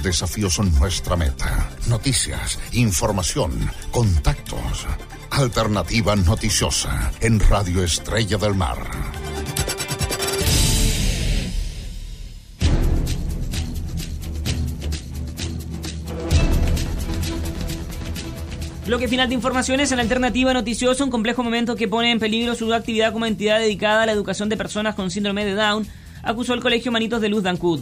desafíos son nuestra meta. Noticias, información, contactos. Alternativa Noticiosa en Radio Estrella del Mar. Bloque final de informaciones en Alternativa Noticiosa, un complejo momento que pone en peligro su actividad como entidad dedicada a la educación de personas con síndrome de Down, acusó el Colegio Manitos de Luz de Ancud.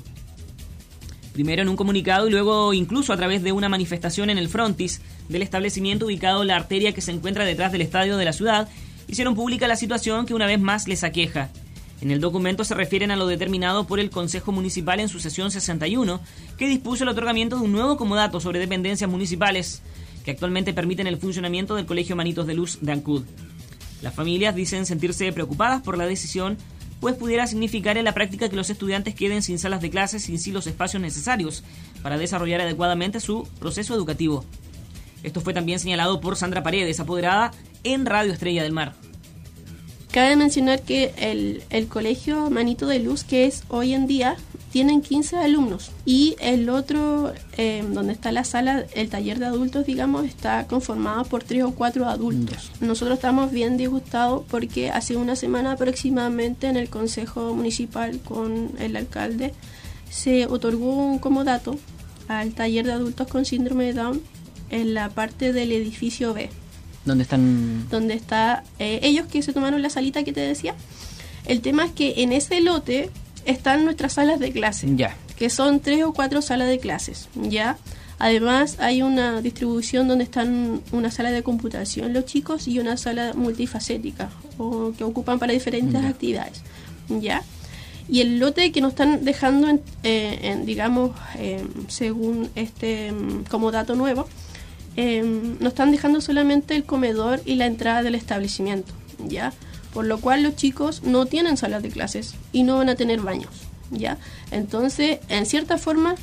Primero en un comunicado y luego incluso a través de una manifestación en el frontis del establecimiento ubicado en la arteria que se encuentra detrás del estadio de la ciudad, hicieron pública la situación que una vez más les aqueja. En el documento se refieren a lo determinado por el Consejo Municipal en su sesión 61, que dispuso el otorgamiento de un nuevo comodato sobre dependencias municipales, que actualmente permiten el funcionamiento del Colegio Manitos de Luz de Ancud. Las familias dicen sentirse preocupadas por la decisión, pues pudiera significar en la práctica que los estudiantes queden sin salas de clases y sin los espacios necesarios para desarrollar adecuadamente su proceso educativo. Esto fue también señalado por Sandra Paredes, apoderada en Radio Estrella del Mar. Cabe mencionar que el Colegio Manito de Luz, que es hoy en día, tienen 15 alumnos y el otro, donde está la sala, el taller de adultos, digamos, está conformado por 3 o 4 adultos. Nosotros estamos bien disgustados porque hace una semana aproximadamente en el Consejo Municipal con el alcalde se otorgó un comodato al taller de adultos con síndrome de Down en la parte del edificio B. ¿Dónde están? Donde está ellos que se tomaron la salita que te decía. El tema es que en ese lote están nuestras salas de clase, ya, que son 3 o 4 salas de clases, ya. Además hay una distribución donde están una sala de computación los chicos y una sala multifacética o que ocupan para diferentes actividades, ya. Y el lote que nos están dejando digamos, según este comodato nuevo, nos están dejando solamente el comedor y la entrada del establecimiento, ya. Por lo cual los chicos no tienen salas de clases y no van a tener baños, ¿ya? Entonces, en cierta forma,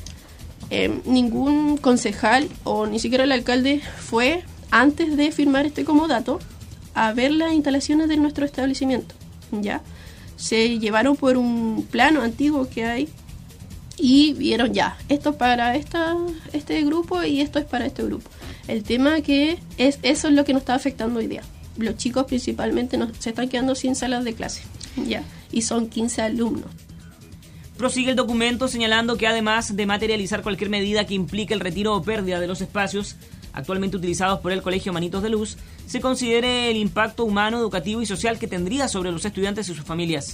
ningún concejal o ni siquiera el alcalde fue, antes de firmar este comodato, a ver las instalaciones de nuestro establecimiento, ¿ya? Se llevaron por un plano antiguo que hay y vieron ya, esto es para este grupo y esto es para este grupo. El tema que eso es lo que nos está afectando hoy día. Los chicos principalmente se están quedando sin salas de clase, ya, y son 15 alumnos. Prosigue el documento señalando que además de materializar cualquier medida que implique el retiro o pérdida de los espacios actualmente utilizados por el Colegio Manitos de Luz, se considere el impacto humano, educativo y social que tendría sobre los estudiantes y sus familias.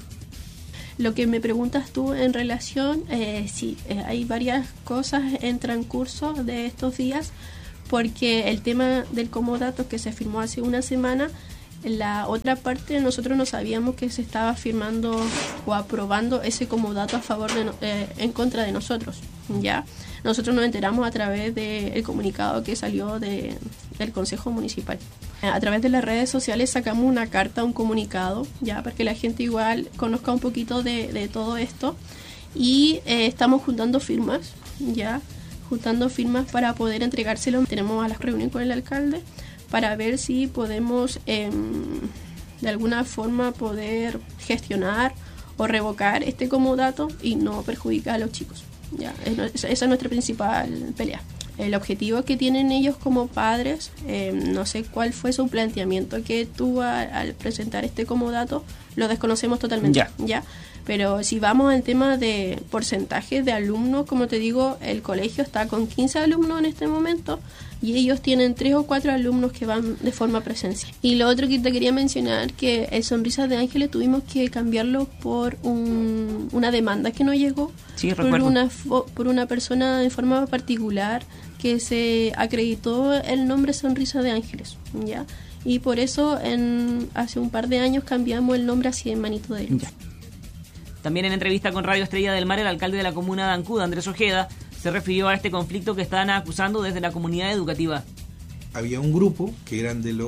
Lo que me preguntas tú en relación, sí, hay varias cosas en transcurso de estos días, porque el tema del comodato que se firmó hace una semana, la otra parte nosotros no sabíamos que se estaba firmando o aprobando ese comodato a favor en contra de nosotros, ya. Nosotros nos enteramos a través del comunicado que salió del Consejo Municipal. A través de las redes sociales sacamos una carta, un comunicado, ya, para que la gente igual conozca un poquito de todo esto, y estamos juntando firmas, ya, para poder entregárselo. Tenemos a la reunión con el alcalde para ver si podemos de alguna forma poder gestionar o revocar este comodato y no perjudicar a los chicos. Ya, esa es nuestra principal pelea. El objetivo que tienen ellos como padres, no sé cuál fue su planteamiento que tuvo al presentar este comodato, lo desconocemos totalmente. Ya. Pero si vamos al tema de porcentaje de alumnos, como te digo, el colegio está con 15 alumnos en este momento y ellos tienen 3 o 4 alumnos que van de forma presencial. Y lo otro que te quería mencionar, que el Sonrisas de Ángeles tuvimos que cambiarlo por una demanda que no llegó, sí, por una persona de forma particular que se acreditó el nombre Sonrisa de Ángeles, ¿ya? Y por eso hace un par de años cambiamos el nombre hacia Manito de Luz. También en entrevista con Radio Estrella del Mar, el alcalde de la comuna de Ancud, Andrés Ojeda, se refirió a este conflicto que están acusando desde la comunidad educativa. Había un grupo que eran de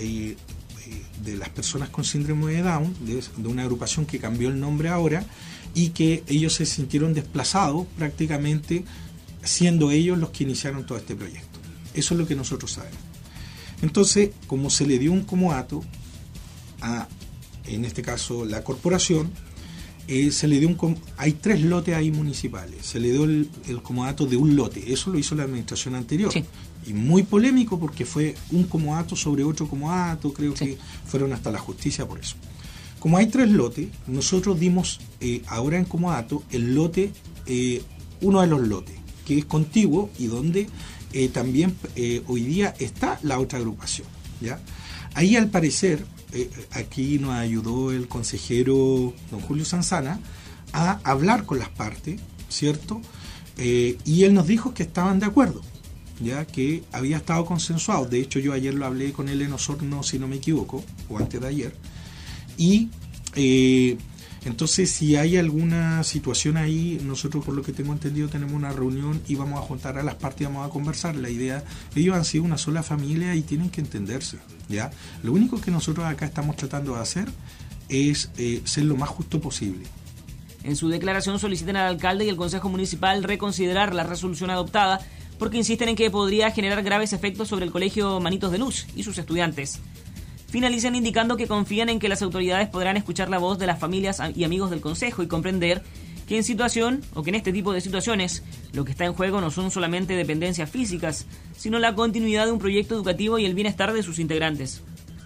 las personas con síndrome de Down, de una agrupación que cambió el nombre ahora, y que ellos se sintieron desplazados prácticamente, siendo ellos los que iniciaron todo este proyecto. Eso es lo que nosotros sabemos. Entonces, como se le dio un comodato a, en este caso, la corporación, se le dio hay 3 lotes ahí municipales, se le dio el comodato de un lote, eso lo hizo la administración anterior. Sí. Y muy polémico porque fue un comodato sobre otro comodato, creo que fueron hasta la justicia por eso. Como hay 3 lotes, nosotros dimos ahora en comodato el lote, uno de los lotes, que es contiguo y donde también hoy día está la otra agrupación, ¿ya? Ahí al parecer, aquí nos ayudó el consejero don Julio Sanzana a hablar con las partes, ¿cierto? Y él nos dijo que estaban de acuerdo, ya que había estado consensuado. De hecho, yo ayer lo hablé con él en Osorno, si no me equivoco, o antes de ayer. Y entonces, si hay alguna situación ahí, nosotros, por lo que tengo entendido, tenemos una reunión y vamos a juntar a las partes y vamos a conversar. La idea, ellos han sido una sola familia y tienen que entenderse, ¿ya? Lo único que nosotros acá estamos tratando de hacer es ser lo más justo posible. En su declaración solicitan al alcalde y el Consejo Municipal reconsiderar la resolución adoptada porque insisten en que podría generar graves efectos sobre el Colegio Manitos de Luz y sus estudiantes. Finalizan indicando que confían en que las autoridades podrán escuchar la voz de las familias y amigos del Consejo y comprender que en este tipo de situaciones lo que está en juego no son solamente dependencias físicas, sino la continuidad de un proyecto educativo y el bienestar de sus integrantes.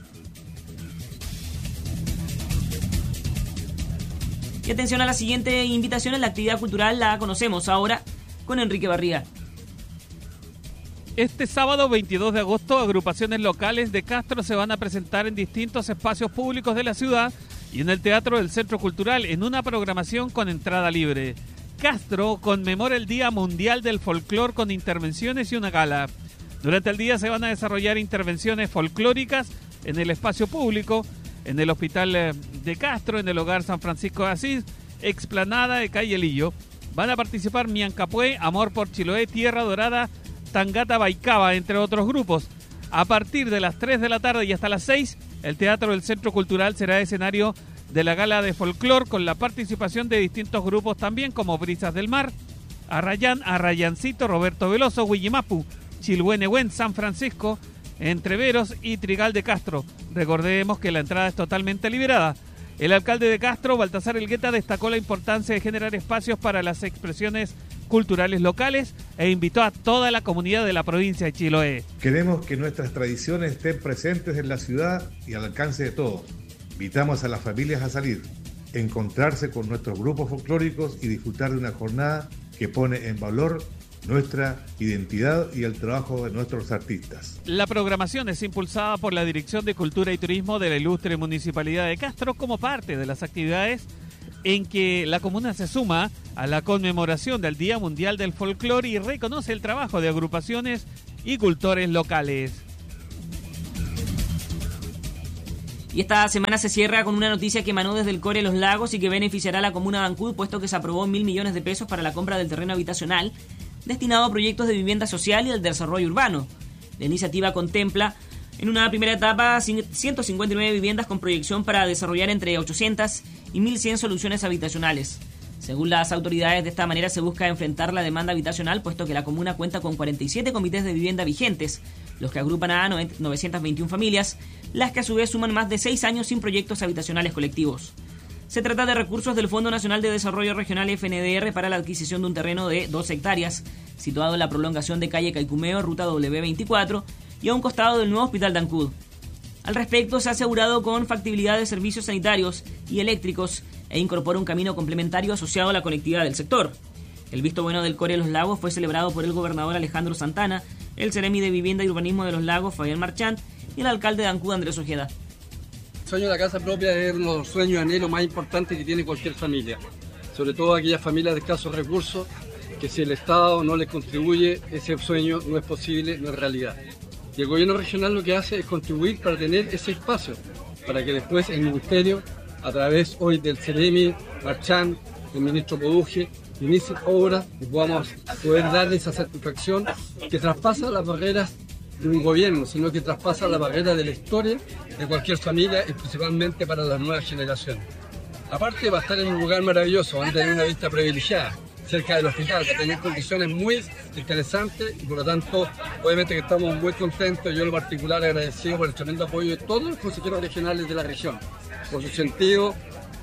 Y atención a la siguiente invitación, en la actividad cultural la conocemos ahora con Enrique Barriga. Este sábado 22 de agosto, agrupaciones locales de Castro se van a presentar en distintos espacios públicos de la ciudad y en el Teatro del Centro Cultural en una programación con entrada libre. Castro conmemora el Día Mundial del Folclor con intervenciones y una gala. Durante el día se van a desarrollar intervenciones folclóricas en el espacio público, en el Hospital de Castro, en el Hogar San Francisco de Asís, Explanada de Calle Lillo. Van a participar Miancapué, Amor por Chiloé, Tierra Dorada, Tangata Baicaba, entre otros grupos. A partir de las 3 de la tarde y hasta las 6, el Teatro del Centro Cultural será escenario de la gala de folclor con la participación de distintos grupos también como Brisas del Mar, Arrayancito, Roberto Veloso, Huillimapu, Chilhuenehuen, San Francisco, Entreveros y Trigal de Castro. Recordemos que la entrada es totalmente liberada. El alcalde de Castro, Baltasar Elgueta, destacó la importancia de generar espacios para las expresiones culturales locales e invitó a toda la comunidad de la provincia de Chiloé. Queremos que nuestras tradiciones estén presentes en la ciudad y al alcance de todos. Invitamos a las familias a salir, encontrarse con nuestros grupos folclóricos y disfrutar de una jornada que pone en valor nuestra identidad y el trabajo de nuestros artistas. La programación es impulsada por la Dirección de Cultura y Turismo de la Ilustre Municipalidad de Castro como parte de las actividades en que la comuna se suma a la conmemoración del Día Mundial del Folclor y reconoce el trabajo de agrupaciones y cultores locales. Y esta semana se cierra con una noticia que emanó desde el Core Los Lagos y que beneficiará a la comuna de Ancud, puesto que se aprobó 1.000 millones de pesos para la compra del terreno habitacional destinado a proyectos de vivienda social y al desarrollo urbano. La iniciativa contempla, en una primera etapa, 159 viviendas con proyección para desarrollar entre 800 y 1.100 soluciones habitacionales. Según las autoridades, de esta manera se busca enfrentar la demanda habitacional, puesto que la comuna cuenta con 47 comités de vivienda vigentes, los que agrupan a 921 familias, las que a su vez suman más de 6 años sin proyectos habitacionales colectivos. Se trata de recursos del Fondo Nacional de Desarrollo Regional FNDR para la adquisición de un terreno de 2 hectáreas, situado en la prolongación de calle Caicumeo, ruta W24, y a un costado del nuevo Hospital de Ancud. Al respecto, se ha asegurado con factibilidad de servicios sanitarios y eléctricos e incorpora un camino complementario asociado a la conectividad del sector. El visto bueno del Core Los Lagos fue celebrado por el gobernador Alejandro Santana, el Ceremi de Vivienda y Urbanismo de Los Lagos, Fabián Marchant, y el alcalde de Ancud, Andrés Ojeda. El sueño de la casa propia es uno de los sueños y anhelos más importantes que tiene cualquier familia, sobre todo aquellas familias de escasos recursos, que si el Estado no les contribuye, ese sueño no es posible, no es realidad. Y el gobierno regional lo que hace es contribuir para tener ese espacio, para que después el Ministerio, a través hoy del Ceremi, Marchant, del ministro Poduje, inicien obras y podamos poder darle esa satisfacción que traspasa las barreras de un gobierno, sino que traspasa la barrera de la historia de cualquier familia y principalmente para las nuevas generaciones. Aparte va a estar en un lugar maravilloso, van a tener una vista privilegiada, cerca del hospital, que tienen condiciones muy interesantes y por lo tanto obviamente que estamos muy contentos, yo en lo particular agradecido por el tremendo apoyo de todos los consejeros regionales de la región, por su sentido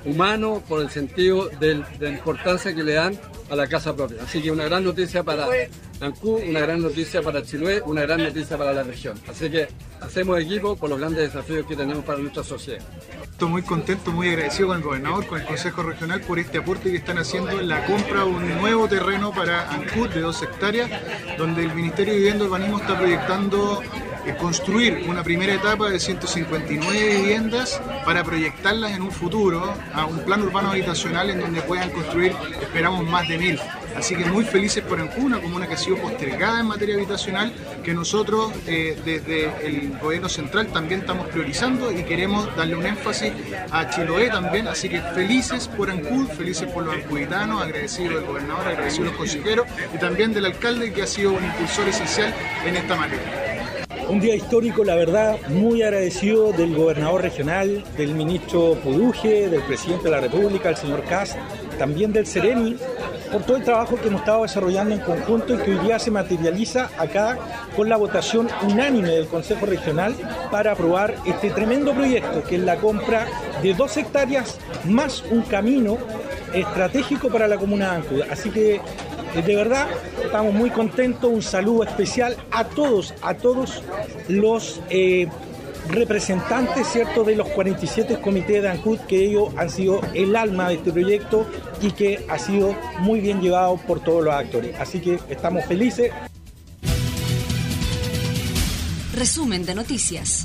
humano, por el sentido de la importancia que le dan a la casa propia. Así que una gran noticia para Ancud, una gran noticia para Chiloé, una gran noticia para la región. Así que hacemos equipo por los grandes desafíos que tenemos para nuestra sociedad. Estoy muy contento, muy agradecido con el gobernador, con el Consejo Regional por este aporte que están haciendo en la compra de un nuevo terreno para Ancud de 2 hectáreas, donde el Ministerio de Vivienda y Urbanismo está proyectando construir una primera etapa de 159 viviendas para proyectarlas en un futuro a un plan urbano habitacional en donde puedan construir, esperamos, más de 1000. Así que muy felices por Ancud, una comuna que ha sido postergada en materia habitacional, que nosotros desde el gobierno central también estamos priorizando y queremos darle un énfasis a Chiloé también. Así que felices por Ancud, felices por los ancuditanos, agradecidos del gobernador, agradecidos de los consejeros y también del alcalde, que ha sido un impulsor esencial en esta materia. Un día histórico, la verdad, muy agradecido del gobernador regional, del ministro Puduje, del presidente de la República, el señor Kast, también del Ceremi, por todo el trabajo que hemos estado desarrollando en conjunto y que hoy día se materializa acá con la votación unánime del Consejo Regional para aprobar este tremendo proyecto, que es la compra de 2 hectáreas más un camino estratégico para la comuna de Ancud. Así que de verdad estamos muy contentos. Un saludo especial a todos los representantes, ¿cierto?, de los 47 comités de Ancud, que ellos han sido el alma de este proyecto y que ha sido muy bien llevado por todos los actores. Así que estamos felices. Resumen de noticias.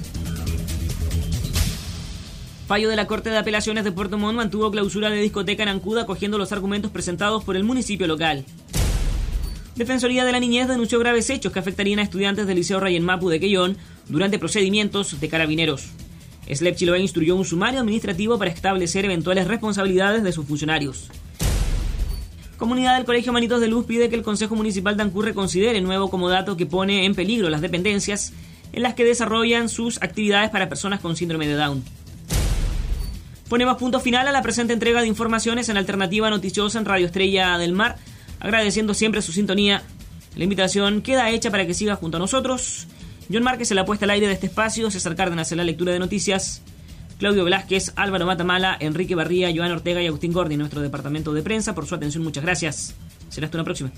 Fallo de la Corte de Apelaciones de Puerto Montt mantuvo clausura de discoteca en Ancud, acogiendo los argumentos presentados por el municipio local. Defensoría de la Niñez denunció graves hechos que afectarían a estudiantes del Liceo Rayén Mapu de Quellón durante procedimientos de carabineros. SLEP Chiloé instruyó un sumario administrativo para establecer eventuales responsabilidades de sus funcionarios. Comunidad del Colegio Manitos de Luz pide que el Consejo Municipal de Ancud reconsidere el nuevo comodato que pone en peligro las dependencias en las que desarrollan sus actividades para personas con síndrome de Down. Ponemos punto final a la presente entrega de informaciones en Alternativa Noticiosa en Radio Estrella del Mar, agradeciendo siempre su sintonía. La invitación queda hecha para que siga junto a nosotros. John Márquez en la puesta al aire de este espacio, César Cárdenas en la lectura de noticias, Claudio Velázquez, Álvaro Matamala, Enrique Barría, Joana Ortega y Agustín Gordi, nuestro departamento de prensa. Por su atención, muchas gracias. Será hasta una próxima.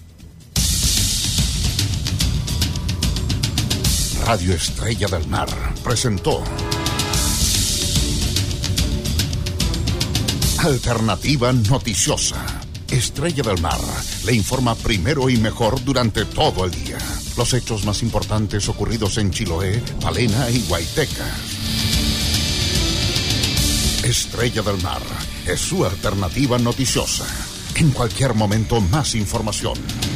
Radio Estrella del Mar presentó Alternativa Noticiosa. Estrella del Mar le informa primero y mejor durante todo el día. Los hechos más importantes ocurridos en Chiloé, Palena y Guayteca. Estrella del Mar es su alternativa noticiosa. En cualquier momento, más información.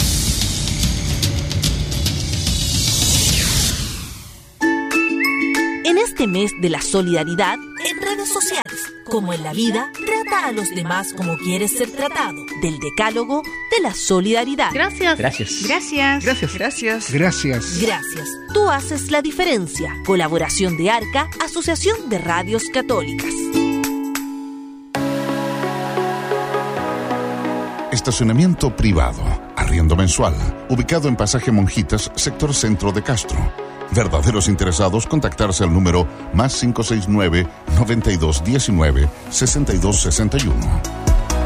En este mes de la solidaridad, en redes sociales, como en la vida, trata a los demás como quieres ser tratado. Del Decálogo de la Solidaridad. Gracias. Gracias. Gracias. Gracias. Gracias. Gracias. Gracias. Tú haces la diferencia. Colaboración de ARCA, Asociación de Radios Católicas. Estacionamiento privado, arriendo mensual, ubicado en Pasaje Monjitas, sector centro de Castro. Verdaderos interesados, contactarse al número +569 9219 6261.